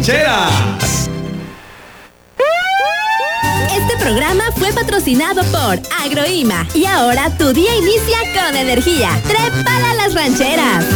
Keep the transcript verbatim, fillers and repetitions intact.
rancheras. Este programa fue patrocinado por Agroima. Y ahora tu día inicia con energía. ¡Trépala a las rancheras!